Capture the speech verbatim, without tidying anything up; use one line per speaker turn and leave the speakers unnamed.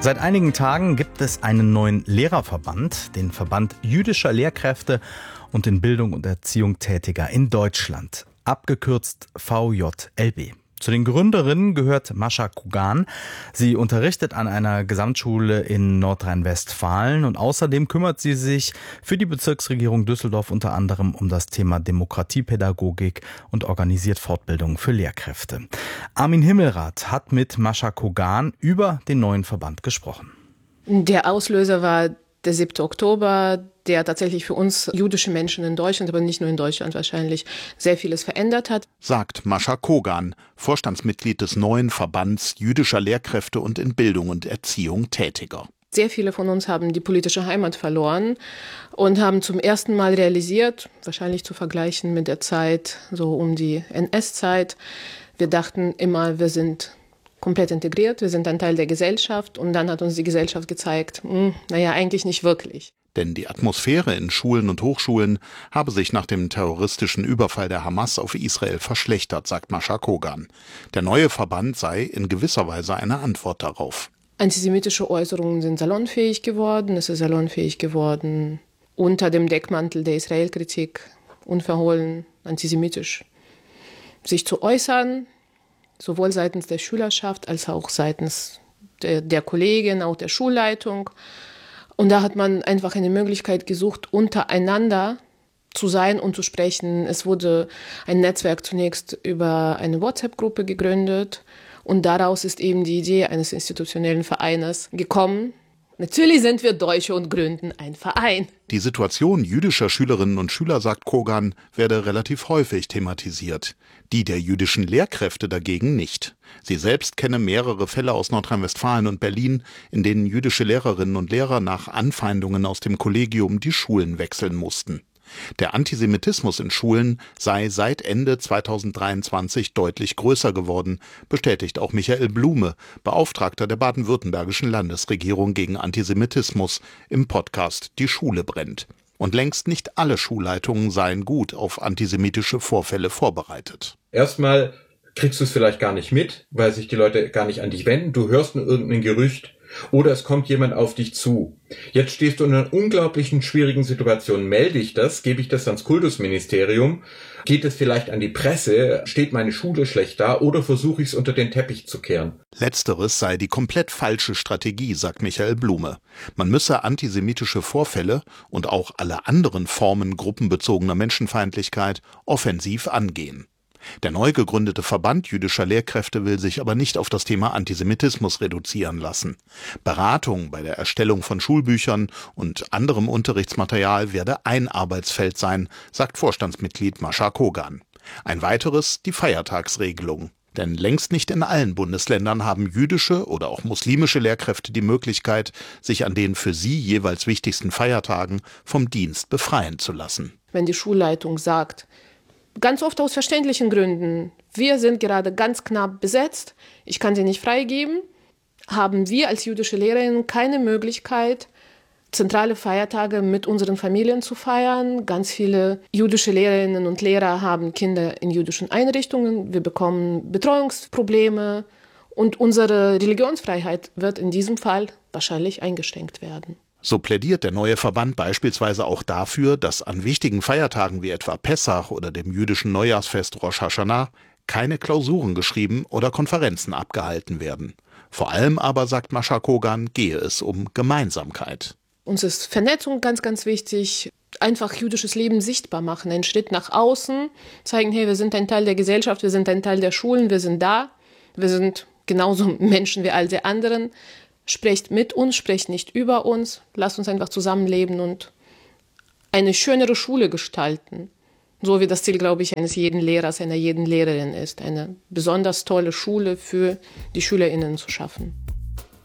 Seit einigen Tagen gibt es einen neuen Lehrerverband, den Verband jüdischer Lehrkräfte und in Bildung und Erziehung Tätiger in Deutschland, abgekürzt V J L B. Zu den Gründerinnen gehört Mascha Kogan. Sie unterrichtet an einer Gesamtschule in Nordrhein-Westfalen und außerdem kümmert sie sich für die Bezirksregierung Düsseldorf unter anderem um das Thema Demokratiepädagogik und organisiert Fortbildungen für Lehrkräfte. Armin Himmelrath hat mit Mascha Kogan über den neuen Verband gesprochen.
Der Auslöser war der siebte Oktober, der tatsächlich für uns jüdische Menschen in Deutschland, aber nicht nur in Deutschland wahrscheinlich, sehr vieles verändert hat.
Sagt Mascha Kogan, Vorstandsmitglied des neuen Verbands jüdischer Lehrkräfte und in Bildung und Erziehung Tätiger.
Sehr viele von uns haben die politische Heimat verloren und haben zum ersten Mal realisiert, wahrscheinlich zu vergleichen mit der Zeit so um die N S-Zeit, wir dachten immer, wir sind komplett integriert, wir sind ein Teil der Gesellschaft und dann hat uns die Gesellschaft gezeigt, mh, naja, eigentlich nicht wirklich.
Denn die Atmosphäre in Schulen und Hochschulen habe sich nach dem terroristischen Überfall der Hamas auf Israel verschlechtert, sagt Mascha Kogan. Der neue Verband sei in gewisser Weise eine Antwort darauf.
Antisemitische Äußerungen sind salonfähig geworden, es ist salonfähig geworden, unter dem Deckmantel der Israel-Kritik unverhohlen antisemitisch sich zu äußern, sowohl seitens der Schülerschaft als auch seitens der, der Kollegin, auch der Schulleitung. Und da hat man einfach eine Möglichkeit gesucht, untereinander zu sein und zu sprechen. Es wurde ein Netzwerk zunächst über eine WhatsApp-Gruppe gegründet und daraus ist eben die Idee eines institutionellen Vereines gekommen. Natürlich sind wir Deutsche und gründen einen Verein.
Die Situation jüdischer Schülerinnen und Schüler, sagt Kogan, werde relativ häufig thematisiert. Die der jüdischen Lehrkräfte dagegen nicht. Sie selbst kenne mehrere Fälle aus Nordrhein-Westfalen und Berlin, in denen jüdische Lehrerinnen und Lehrer nach Anfeindungen aus dem Kollegium die Schulen wechseln mussten. Der Antisemitismus in Schulen sei seit Ende zweitausenddreiundzwanzig deutlich größer geworden, bestätigt auch Michael Blume, Beauftragter der baden-württembergischen Landesregierung gegen Antisemitismus, im Podcast Die Schule brennt. Und längst nicht alle Schulleitungen seien gut auf antisemitische Vorfälle vorbereitet.
Erstmal kriegst du es vielleicht gar nicht mit, weil sich die Leute gar nicht an dich wenden. Du hörst nur irgendein Gerücht oder es kommt jemand auf dich zu. Jetzt stehst du in einer unglaublichen schwierigen Situation. Melde ich das? Gebe ich das ans Kultusministerium? Geht es vielleicht an die Presse? Steht meine Schule schlecht da? Oder versuche ich es unter den Teppich zu kehren?
Letzteres sei die komplett falsche Strategie, sagt Michael Blume. Man müsse antisemitische Vorfälle und auch alle anderen Formen gruppenbezogener Menschenfeindlichkeit offensiv angehen. Der neu gegründete Verband jüdischer Lehrkräfte will sich aber nicht auf das Thema Antisemitismus reduzieren lassen. Beratung bei der Erstellung von Schulbüchern und anderem Unterrichtsmaterial werde ein Arbeitsfeld sein, sagt Vorstandsmitglied Mascha Kogan. Ein weiteres die Feiertagsregelung. Denn längst nicht in allen Bundesländern haben jüdische oder auch muslimische Lehrkräfte die Möglichkeit, sich an den für sie jeweils wichtigsten Feiertagen vom Dienst befreien zu lassen.
Wenn die Schulleitung sagt, ganz oft aus verständlichen Gründen, wir sind gerade ganz knapp besetzt, ich kann sie nicht freigeben, haben wir als jüdische Lehrerinnen keine Möglichkeit, zentrale Feiertage mit unseren Familien zu feiern. Ganz viele jüdische Lehrerinnen und Lehrer haben Kinder in jüdischen Einrichtungen, wir bekommen Betreuungsprobleme und unsere Religionsfreiheit wird in diesem Fall wahrscheinlich eingeschränkt werden.
So plädiert der neue Verband beispielsweise auch dafür, dass an wichtigen Feiertagen wie etwa Pessach oder dem jüdischen Neujahrsfest Rosh Hashanah keine Klausuren geschrieben oder Konferenzen abgehalten werden. Vor allem aber, sagt Mascha Kogan, gehe es um Gemeinsamkeit.
Uns ist Vernetzung ganz, ganz wichtig. Einfach jüdisches Leben sichtbar machen, einen Schritt nach außen, zeigen, hey, wir sind ein Teil der Gesellschaft, wir sind ein Teil der Schulen, wir sind da, wir sind genauso Menschen wie all die anderen. Sprecht mit uns, sprecht nicht über uns, lasst uns einfach zusammenleben und eine schönere Schule gestalten. So wie das Ziel, glaube ich, eines jeden Lehrers, einer jeden Lehrerin ist, eine besonders tolle Schule für die SchülerInnen zu schaffen.